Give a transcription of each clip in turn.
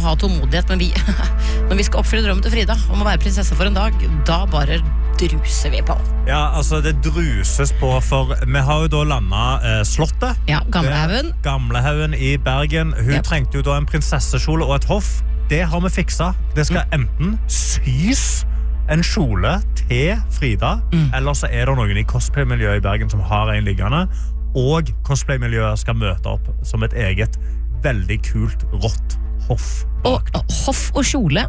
ha tålmodighet, men når vi skal oppfylle drømmen til Frida om å være prinsesse for en dag, da bare druser vi på. Ja, altså det druses på, for vi har jo da landet slottet. Ja, Gamlehaugen i Bergen. Hun trengte jo da en prinsessekjole og et hoff. Det har vi fiksa. Det skal enten sys en kjole til Frida, eller så er det noen i cosplay-miljøet i Bergen som har en liggende, og cosplay-miljøet skal møte opp som et eget, veldig kult, rått hoff. Og hoff og kjole,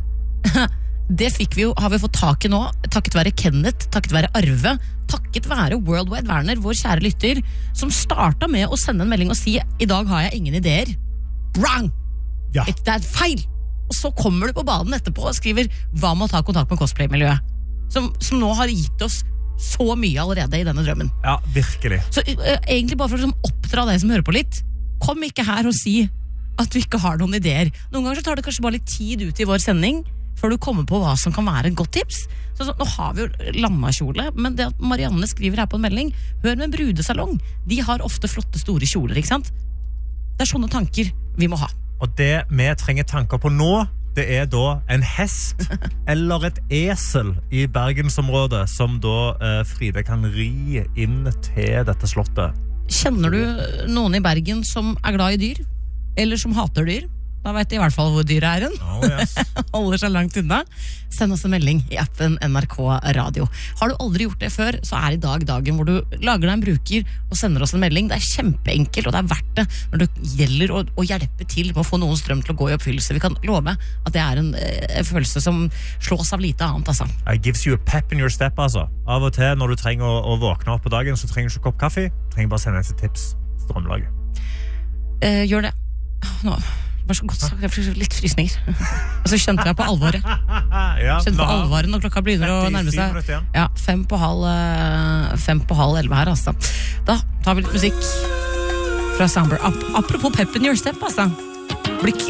det har vi fått tak i nå, takket være Kenneth, takket være Arve, takket være Worldwide Werner, vår kjære lytter, som startet med å sende en melding og si, i dag har jeg ingen ideer. Wrong! Ja. Det er feil! Og så kommer du på banen etterpå og skriver hva med å ta kontakt med cosplay-miljøet, som nå har gitt oss så mye allerede i denne drømmen. Ja, virkelig. Så egentlig bare for å oppdra deg som hører på litt, kom ikke her og si at du ikke har noen ideer. Noen ganger så tar det kanskje bare litt tid ut i vår sending før du kommer på hva som kan være et godt tips. Så nå har vi jo lammakjole, men det at Marianne skriver her på en melding, hør med en brudesalong, de har ofte flotte store kjoler, ikke sant? Det er sånne tanker vi må ha. Og det vi trenger tanker på nå, det er da en hest eller et esel i Bergensområdet som da Frida kan ri inn til dette slottet. Kjenner du noen i Bergen som er glad i dyr? Eller som hater dyr? Da vet de i hvert fall hvor dyret er hen. Oh, yes. Holder seg langt unna. Send oss en melding i appen NRK Radio. Har du aldri gjort det før, så er i dag dagen hvor du lager deg en bruker og sender oss en melding. Det er kjempeenkelt, og det er verdt det når det gjelder å hjelpe til med å få noens drøm til å gå i oppfyllelse. Vi kan love at det er en følelse som slås av lite annet, altså. It gives you a pep in your step, altså. Av og til når du trenger å våkne opp på dagen, så trenger du ikke kopp kaffe. Du trenger bare sende et tips til drømmelaget. Gjør det. Nå... Det var så godt sagt, jeg fikk litt frysninger. Og så kjente jeg på alvoret. Kjente på alvoret når klokka begynner å nærme seg. Ja, 5:30 her, altså. Da tar vi litt musikk fra Soundbird. Apropos pep in your step, altså. Blir